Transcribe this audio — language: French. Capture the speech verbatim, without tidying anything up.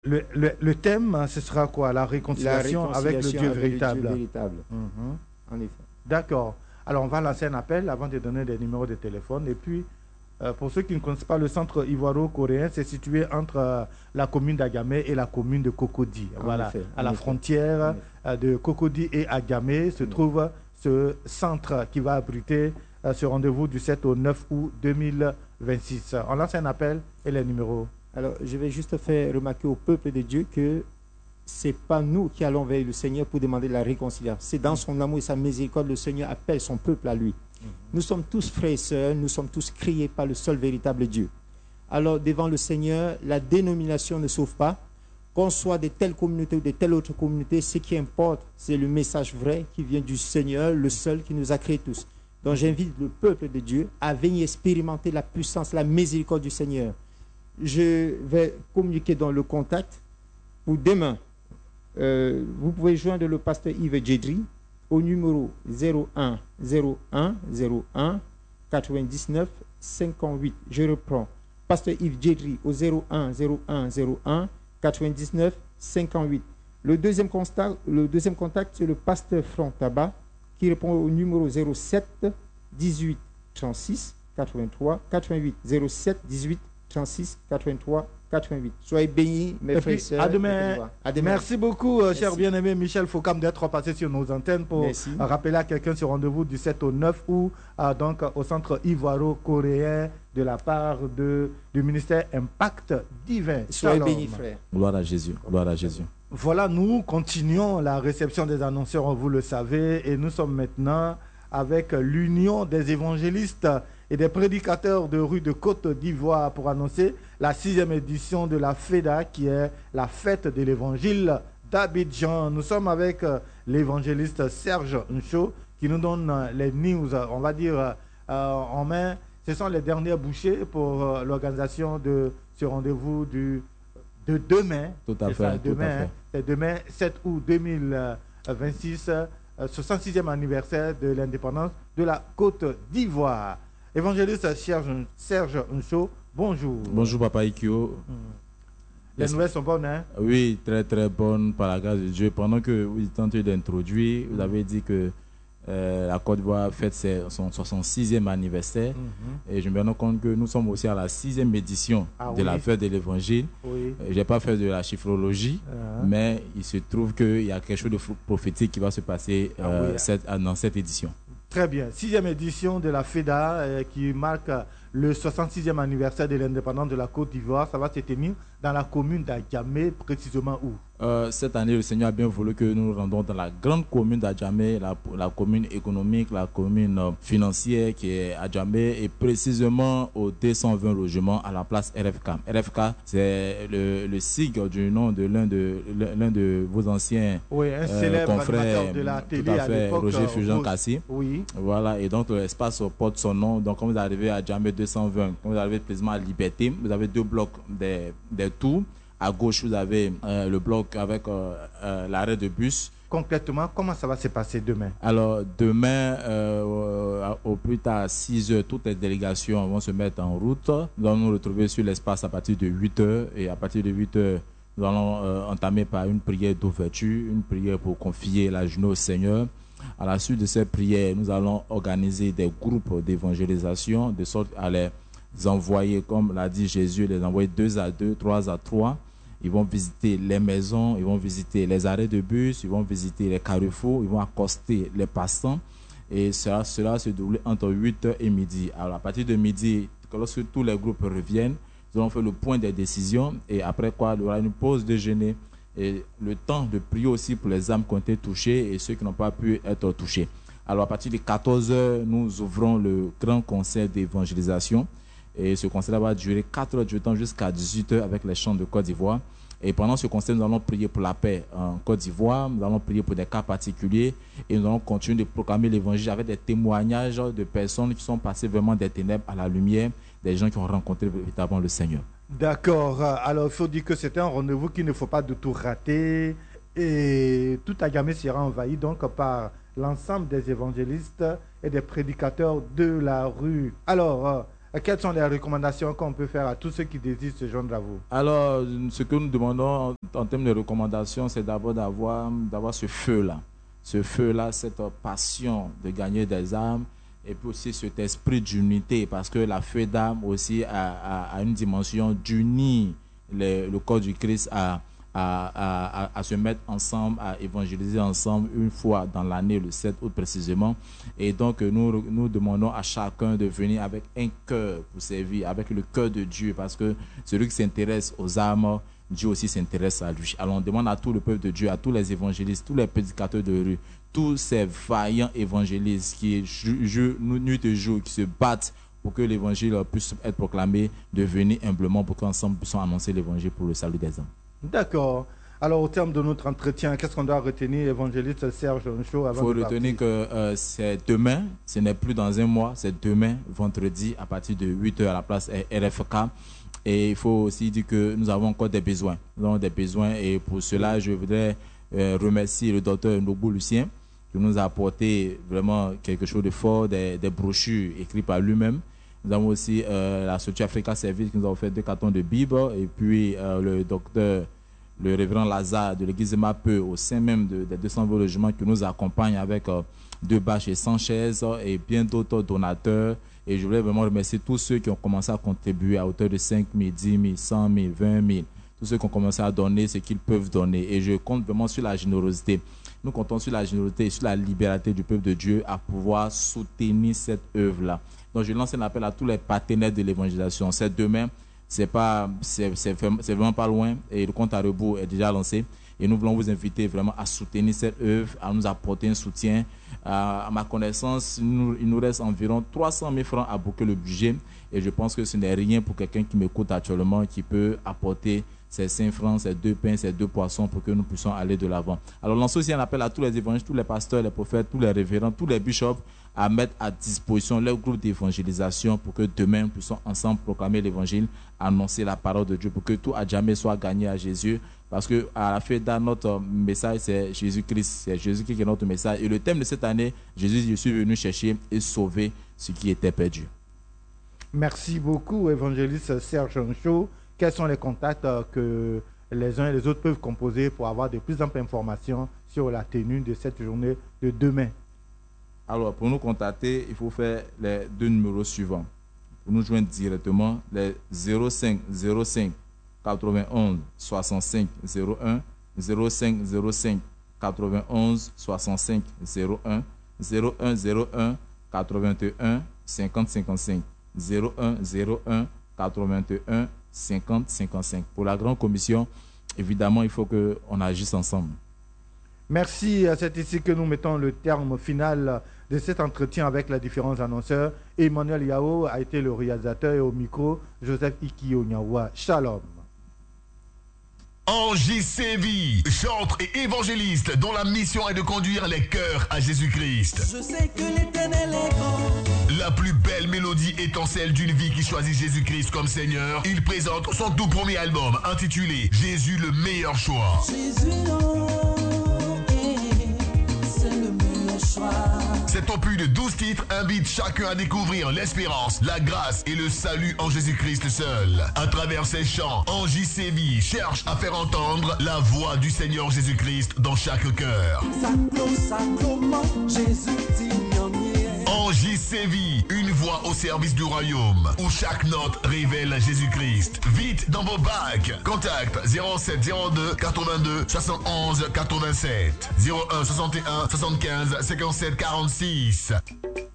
le, le, le thème, ce sera quoi? La réconciliation, La réconciliation avec le Dieu avec véritable. Le Dieu véritable. Mm-hmm. En effet. D'accord. Alors, on va lancer un appel avant de donner des numéros de téléphone. Et puis, euh, pour ceux qui ne connaissent pas, le centre ivoiro-coréen, c'est situé entre euh, la commune d'Agamé et la commune de Cocody. En Voilà. effet, à la effet. frontière euh, de Cocody et Agamé se Mm. trouve ce centre qui va abriter euh, ce rendez-vous du sept au neuf août deux mille vingt-six. On lance un appel et les numéros. Alors, je vais juste faire remarquer au peuple de Dieu que ce n'est pas nous qui allons vers le Seigneur pour demander la réconciliation. C'est dans son amour et sa miséricorde, le Seigneur appelle son peuple à lui. Mm-hmm. Nous sommes tous frères et sœurs, nous sommes tous créés par le seul véritable Dieu. Alors, devant le Seigneur, la dénomination ne sauve pas. Qu'on soit de telle communauté ou de telle autre communauté, ce qui importe, c'est le message vrai qui vient du Seigneur, le seul qui nous a créés tous. Donc, j'invite le peuple de Dieu à venir expérimenter la puissance, la miséricorde du Seigneur. Je vais communiquer dans le contact pour demain. Euh, vous pouvez joindre le pasteur Yves Djedri au numéro zéro un zéro un zéro un quatre-vingt-dix-neuf cinquante-huit. Je reprends. Pasteur Yves Djedri au zéro un zéro un zéro un quatre-vingt-dix-neuf cinquante-huit. Le deuxième contact, le deuxième contact, c'est le pasteur Franck Tabat qui répond au numéro zéro sept dix-huit trente-six quatre-vingt-trois quatre-vingt-huit. zéro sept dix-huit trente-six quatre-vingt-trois quatre-vingt-huit. Soyez bénis, mes frères et sœurs. À demain. À demain. Merci beaucoup, Merci. cher bien-aimé Michel Foucam, d'être passé sur nos antennes pour Merci. rappeler à quelqu'un ce rendez-vous du sept au neuf août, euh, donc au centre ivoiro-coréen de la part de, du ministère Impact Divin. Soyez bénis, frère. Gloire à Jésus. Gloire à Jésus. Voilà, nous continuons la réception des annonceurs, vous le savez, et nous sommes maintenant avec l'Union des évangélistes et des prédicateurs de rue de Côte d'Ivoire pour annoncer la sixième édition de la FEDA, qui est la fête de l'évangile d'Abidjan. Nous sommes avec euh, l'évangéliste Serge Ncho qui nous donne euh, les news, on va dire, euh, en main. Ce sont les dernières bouchées pour euh, l'organisation de ce rendez-vous du, de demain. Tout à fait. Ça, tout demain, à fait. C'est demain, sept août deux mille vingt-six, euh, soixante-sixième anniversaire de l'indépendance de la Côte d'Ivoire. Évangéliste Serge, Serge Ncho, bonjour. Bonjour Papa Ikio. Hmm. Les nouvelles sont bonnes, hein? Oui, très très bonnes par la grâce de Dieu. Pendant que vous étiez en train d'introduire, vous avez dit que euh, la Côte d'Ivoire fête ses, son soixante-sixième anniversaire. Mm-hmm. Et je me rends compte que nous sommes aussi à la sixième édition ah, de oui. la fête de l'Évangile. Oui. Je n'ai pas fait de la chiffrologie, uh-huh. mais il se trouve qu'il y a quelque chose de prophétique qui va se passer ah, euh, oui. cette, dans cette édition. Très bien. Sixième édition de la FEDA euh, qui marque le soixante-sixième anniversaire de l'indépendance de la Côte d'Ivoire. Ça va se tenir dans la commune d'Adjamé, précisément où? euh, Cette année, le Seigneur a bien voulu que nous nous rendons dans la grande commune d'Adjamé, la, la commune économique, la commune euh, financière qui est Adjamé, et précisément au deux cent vingt logements à la place R F K. R F K, c'est le, le sigle du nom de l'un de, l'un de vos anciens oui, un euh, confrères, de la télé tout à fait, à Roger Fulgent Kassi. Oui. Voilà, et donc l'espace porte son nom. Donc, quand vous arrivez à Adjamé deux cent vingt, quand vous arrivez précisément à Liberté, vous avez deux blocs des, des tours. À gauche, vous avez euh, le bloc avec euh, euh, l'arrêt de bus. Concrètement, comment ça va se passer demain? Alors, demain, euh, au plus tard à six heures, toutes les délégations vont se mettre en route. Nous allons nous retrouver sur l'espace à partir de huit heures. Et à partir de huit heures, nous allons euh, entamer par une prière d'ouverture, une prière pour confier la journée au Seigneur. À la suite de cette prière, nous allons organiser des groupes d'évangélisation, de sorte à les envoyer, comme l'a dit Jésus, les envoyer deux à deux, trois à trois. Ils vont visiter les maisons, ils vont visiter les arrêts de bus, ils vont visiter les carrefours, ils vont accoster les passants. Et cela, cela se déroule entre huit heures et midi. Alors à partir de midi, lorsque tous les groupes reviennent, nous allons faire le point des décisions. Et après quoi, il y aura une pause déjeuner. Et le temps de prier aussi pour les âmes qui ont été touchées et ceux qui n'ont pas pu être touchés. Alors à partir de quatorze heures, nous ouvrons le grand concert d'évangélisation. Et ce concert va durer quatre heures du temps jusqu'à dix-huit heures avec les chants de Côte d'Ivoire. Et pendant ce concert, nous allons prier pour la paix en Côte d'Ivoire. Nous allons prier pour des cas particuliers. Et nous allons continuer de proclamer l'évangile avec des témoignages de personnes qui sont passées vraiment des ténèbres à la lumière, des gens qui ont rencontré véritablement le Seigneur. D'accord. Alors, il faut dire que c'est un rendez-vous qu'il ne faut pas du tout rater. Et tout Agamé sera envahi donc par l'ensemble des évangélistes et des prédicateurs de la rue. Alors, quelles sont les recommandations qu'on peut faire à tous ceux qui désirent se joindre à vous? Alors, ce que nous demandons en, en termes de recommandations, c'est d'abord d'avoir, d'avoir ce feu-là. Ce feu-là, cette passion de gagner des âmes, et puis aussi cet esprit d'unité, parce que la feu d'âme aussi a, a, a une dimension d'unir le, le corps du Christ à, à, à, à se mettre ensemble, à évangéliser ensemble une fois dans l'année, le sept août précisément. Et donc, nous, nous demandons à chacun de venir avec un cœur pour servir, avec le cœur de Dieu, parce que celui qui s'intéresse aux âmes, Dieu aussi s'intéresse à lui. Alors on demande à tout le peuple de Dieu, à tous les évangélistes, tous les prédicateurs de rue, tous ces vaillants évangélistes qui, nuit et jour, qui se battent pour que l'évangile puisse être proclamé, de venir humblement pour qu'ensemble puissions annoncer l'évangile pour le salut des hommes. D'accord. Alors au terme de notre entretien, qu'est-ce qu'on doit retenir, évangéliste Serge Jonchot, avant de partir? Il faut retenir que euh, c'est demain, ce n'est plus dans un mois, c'est demain, vendredi, à partir de huit heures à la place R F K. Et il faut aussi dire que nous avons encore des besoins. Nous avons des besoins et pour cela, je voudrais euh, remercier le docteur Nobo Lucien qui nous a apporté vraiment quelque chose de fort, des, des brochures écrites par lui-même. Nous avons aussi euh, la structure Africa Service qui nous a offert deux cartons de Bible et puis euh, le docteur, le révérend Lazare de l'église de Mapeux au sein même de, des deux cents logements qui nous accompagne avec euh, deux bâches et cent chaises et bien d'autres donateurs. Et je voulais vraiment remercier tous ceux qui ont commencé à contribuer à hauteur de cinq mille, dix mille, cent mille, vingt mille. Tous ceux qui ont commencé à donner ce qu'ils peuvent donner. Et je compte vraiment sur la générosité. Nous comptons sur la générosité et sur la liberté du peuple de Dieu à pouvoir soutenir cette œuvre-là. Donc je lance un appel à tous les partenaires de l'évangélisation. C'est demain, c'est pas, c'est, c'est, c'est vraiment pas loin. Et le compte à rebours est déjà lancé. Et nous voulons vous inviter vraiment à soutenir cette œuvre, à nous apporter un soutien. Euh, à ma connaissance, nous, il nous reste environ trois cent mille francs à boucler le budget. Et je pense que ce n'est rien pour quelqu'un qui m'écoute actuellement, qui peut apporter ces cinq francs, ces deux pains, ces deux poissons pour que nous puissions aller de l'avant. Alors, lancez aussi un appel à tous les évangélistes, tous les pasteurs, les prophètes, tous les révérends, tous les bishops à mettre à disposition leur groupe d'évangélisation pour que demain, nous puissions ensemble proclamer l'évangile, annoncer la parole de Dieu pour que tout à jamais soit gagné à Jésus. Parce que à la fin, dans notre message, c'est Jésus-Christ. C'est Jésus-Christ qui est notre message. Et le thème de cette année, Jésus, je suis venu chercher et sauver ce qui était perdu. Merci beaucoup, évangéliste Serge Jonchot. Quels sont les contacts que les uns et les autres peuvent composer pour avoir de plus amples informations sur la tenue de cette journée de demain? Alors, pour nous contacter, il faut faire les deux numéros suivants. Pour nous joindre directement, les zéro cinq zéro cinq quatre-vingt-onze soixante-cinq zéro un, zéro cinq zéro cinq quatre-vingt-onze soixante-cinq zéro un, zéro un zéro un quatre-vingt-un cinquante cinquante-cinq, zéro un zéro un quatre-vingt-un cinquante cinquante-cinq. Pour la grande commission, évidemment, il faut qu'on agisse ensemble. Merci. C'est ici que nous mettons le terme final de cet entretien avec les différents annonceurs. Emmanuel Yao a été le réalisateur et au micro, Joseph Ikio Nyawa. Shalom. Angie Sévi, chantre et évangéliste dont la mission est de conduire les cœurs à Jésus-Christ. Je sais que l'Éternel est grand. La plus belle mélodie étant celle d'une vie qui choisit Jésus-Christ comme Seigneur, il présente son tout premier album intitulé Jésus le meilleur choix. Jésus, non, c'est le meilleur choix. Cet opus de douze titres invite chacun à découvrir l'espérance, la grâce et le salut en Jésus-Christ seul. À travers ses chants, Angie Sévi cherche à faire entendre la voix du Seigneur Jésus-Christ dans chaque cœur. Angie Sévi, une voix au service du royaume, où chaque note révèle Jésus-Christ. Vite dans vos bacs. Contact zéro sept zéro deux quatre-vingt-deux soixante-onze quatre-vingt-sept, zéro un soixante et un soixante-quinze cinquante-sept quarante-six.